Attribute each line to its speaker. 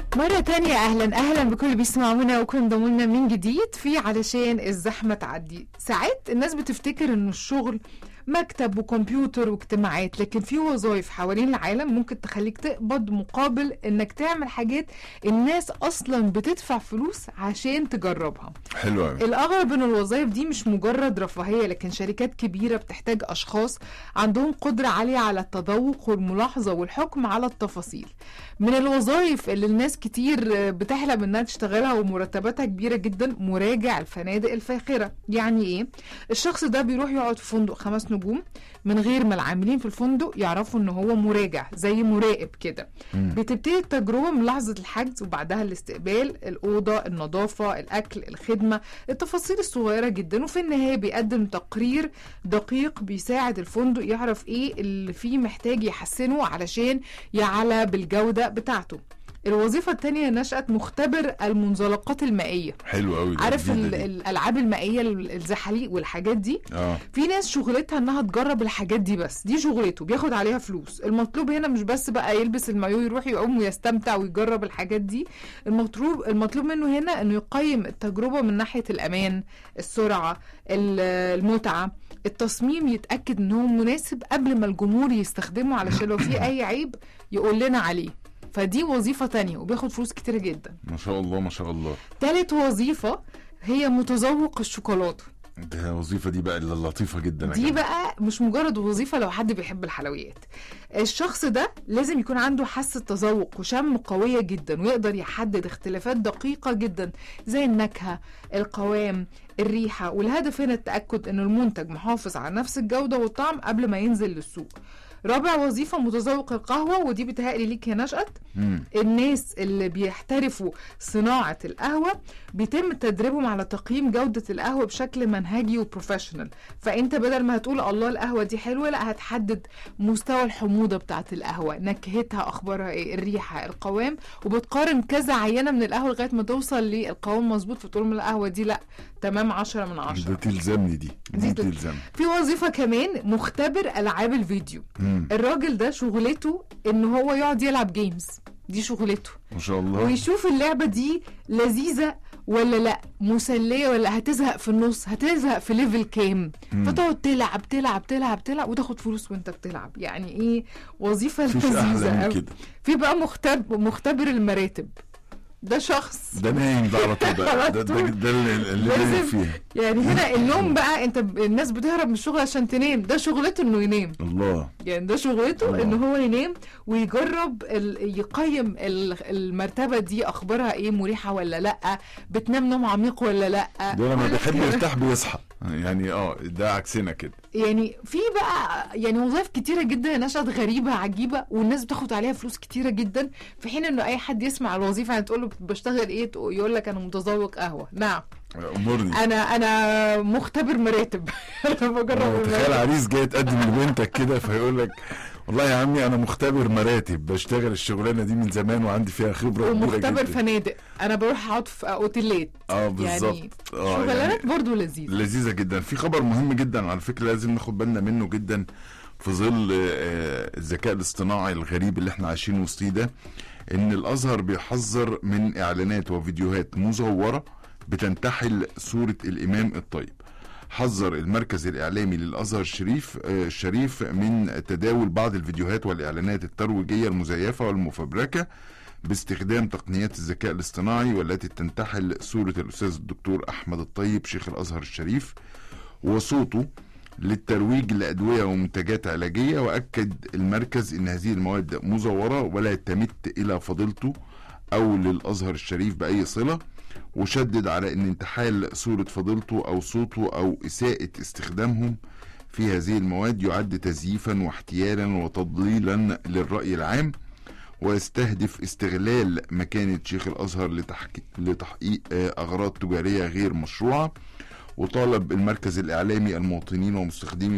Speaker 1: مرة تانية أهلا بكل اللي بيسمعونا وكل انضموا من جديد في علشان الزحمة تعدي. ساعات الناس بتفتكر إنه الشغل مكتب وكمبيوتر واجتماعات، لكن في وظائف حوالين العالم ممكن تخليك تقبض مقابل إنك تعمل حاجات الناس أصلا بتدفع فلوس عشان تجربها.
Speaker 2: حلو قوي.
Speaker 1: الأغرب إن الوظائف دي مش مجرد رفاهية، لكن شركات كبيرة بتحتاج أشخاص عندهم قدرة عالية على التذوق والملاحظة والحكم على التفاصيل. من الوظائف اللي الناس كتير بتحلم انها تشتغلها ومرتباتها كبيرة جدا مراجع الفنادق الفاخرة. يعني ايه؟ الشخص ده بيروح يقعد في فندق 5 نجوم من غير ما العاملين في الفندق يعرفوا ان هو مراجع، زي مراقب كده. بتبتدي التجربة من لحظة الحجز وبعدها الاستقبال، الأوضة، النظافة، الأكل، الخدمة، التفاصيل الصغيرة جدا. وفي النهاية بيقدم تقرير دقيق بيساعد الفندق يعرف ايه اللي فيه محتاج يحسنه علشان يعلى بالجودة بتاعته. الوظيفة التانية نشأت مختبر المنزلقات المائية.
Speaker 2: حلو قوي.
Speaker 1: عارف الألعاب المائية، الزحاليق والحاجات دي. في ناس شغلتها انها تجرب الحاجات دي، بس دي شغلته بياخد عليها فلوس. المطلوب هنا مش بس بقى يلبس المايو يروح يقوم ويستمتع ويجرب الحاجات دي. المطلوب منه هنا انه يقيم التجربة من ناحية الأمان، السرعة، المتعة، التصميم، يتأكد انه مناسب قبل ما الجمهور يستخدمه علشان لو في اي عيب يقول لنا عليه. فدي وظيفة تانية وبياخد فلوس كتيرة جدا.
Speaker 2: ما شاء الله ما شاء الله.
Speaker 1: تالت وظيفة هي متذوق الشوكولاتة.
Speaker 2: ده وظيفة دي بقى اللي لطيفة جدا.
Speaker 1: دي بقى مش مجرد وظيفة لو حد بيحب الحلويات. الشخص ده لازم يكون عنده حاسة تذوق وشم قوية جدا، ويقدر يحدد اختلافات دقيقة جدا زي النكهة، القوام، الريحة. والهدف هنا التأكد انه المنتج محافظ على نفس الجودة والطعم قبل ما ينزل للسوق. رابع وظيفة متذوق القهوة، ودي بتهيألي ليك يا نشأت. الناس اللي بيحترفوا صناعة القهوة بيتم تدريبهم على تقييم جودة القهوة بشكل منهجي وبروفيشنال. فانت بدل ما هتقول الله القهوة دي حلوة، لا، هتحدد مستوى الحموضة بتاعة القهوة، نكهتها اخبارها ايه، الريحة، القوام، وبتقارن كذا عينة من القهوة لغاية ما توصل للقوام مظبوط، فتقول من القهوة دي لا تمام 10 من 10.
Speaker 2: ده تلزمني دي تلزمني.
Speaker 1: في وظيفة كمان مختبر ألعاب الفيديو. الراجل ده شغلته ان هو يقعد يلعب جيمز، دي شغلته
Speaker 2: ما شاء الله،
Speaker 1: ويشوف اللعبة دي لذيذة ولا لا، مسلية ولا هتزهق في النص، هتزهق في ليفل كام. فتقعد تلعب وتاخد فلوس وانت بتلعب. يعني ايه وظيفة لذيذة قوي. في بقى مختبر المراتب. ده شخص
Speaker 2: ده نايم ده على طول ده اللي نايم فيها.
Speaker 1: يعني هنا النوم بقى، انت الناس بتهرب من الشغل عشان تنام، ده شغلته انه ينام.
Speaker 2: الله.
Speaker 1: يعني ده شغلته انه هو ينام ويجرب يقيم المرتبة دي اخبارها ايه، مريحة ولا لا، بتنام نوم عميق ولا لا.
Speaker 2: ده لما بيحب يرتاح بيصحى. يعني ده عكسنا كده.
Speaker 1: يعني في بقى يعني وظائف كتيرة جدا نشأت غريبة عجيبة، والناس بتاخد عليها فلوس كتيرة جدا، في حين انه اي حد يسمع الوظيفة هتقول له بشتغل ايه، يقول لك انا متذوق قهوة. نعم،
Speaker 2: امرني.
Speaker 1: انا مختبر مراتب. انا بجرب.
Speaker 2: تخيل عريس جاي تقدم لبنتك كده فيقول لك والله يا عمي انا مختبر مراتب، بشتغل الشغلانه دي من زمان وعندي فيها خبره كبيره جدا.
Speaker 1: ومختبر فنادق، انا بروح اقعد في اوتيلات.
Speaker 2: بالظبط.
Speaker 1: يعني شغلانات برضو لذيذه
Speaker 2: جدا. في خبر مهم جدا على فكره لازم ناخد بالنا منه جدا في ظل الذكاء الاصطناعي الغريب اللي احنا عايشين وسطيه ده، ان الازهر بيحذر من اعلانات وفيديوهات مزوره بتنتحل صوره الامام الطيب. حذر المركز الإعلامي للأزهر الشريف من تداول بعض الفيديوهات والإعلانات الترويجية المزيفة والمفبركة باستخدام تقنيات الذكاء الاصطناعي، والتي تنتحل صورة الأستاذ الدكتور أحمد الطيب شيخ الأزهر الشريف وصوته للترويج لأدوية ومنتجات علاجية. وأكد المركز أن هذه المواد مزورة ولا تمت إلى فضيلته أو للأزهر الشريف بأي صلة، وشدد على ان انتحال صورة فضيلته او صوته او اساءة استخدامهم في هذه المواد يعد تزييفا واحتيالا وتضليلا للرأي العام، ويستهدف استغلال مكانة شيخ الازهر لتحقيق اغراض تجارية غير مشروعة. وطالب المركز الاعلامي المواطنين ومستخدمي